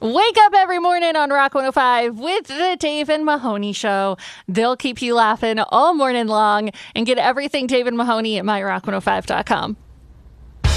Wake up every morning on Rock 105 with the Dave and Mahoney Show. They'll keep you laughing all morning long, and get everything Dave and Mahoney at myrock105.com.